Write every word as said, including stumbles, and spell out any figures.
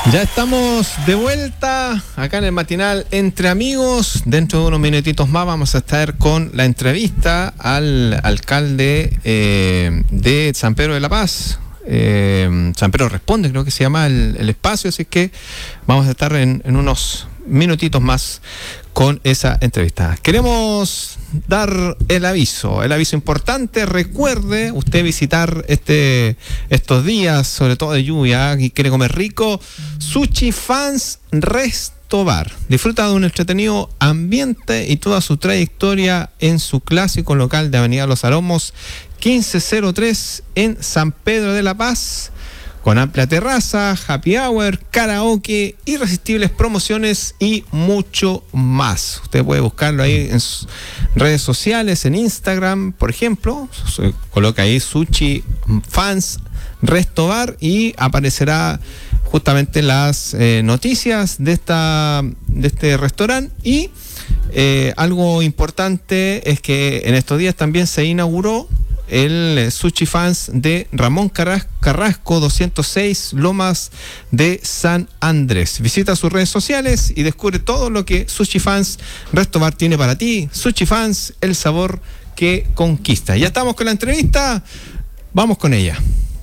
Ya estamos de vuelta acá en el matinal Entre Amigos. Dentro de unos minutitos más vamos a estar con la entrevista al alcalde eh, de San Pedro de la Paz. Eh, San Pedro Responde, creo que se llama el, el espacio, así que vamos a estar en, en unos minutitos más con esa entrevista. Queremos dar el aviso, el aviso importante. Recuerde usted visitar este estos días, sobre todo de lluvia, y quiere comer rico, Sushi Fans Resto Bar. Disfruta de un entretenido ambiente y toda su trayectoria en su clásico local de Avenida Los Aromos quince cero tres en San Pedro de la Paz, con amplia terraza, happy hour, karaoke, irresistibles promociones y mucho más. Usted puede buscarlo ahí en sus redes sociales, en Instagram, por ejemplo. Se coloca ahí Sushi Fans Resto Bar y aparecerá justamente las eh, noticias de esta de este restaurante. Y eh, algo importante es que en estos días también se inauguró el Sushi Fans de Ramón Carrasco doscientos seis, Lomas de San Andrés. Visita sus redes sociales y descubre todo lo que Sushi Fans Resto Bar tiene para ti. Sushi Fans, el sabor que conquista. Ya estamos con la entrevista, vamos con ella.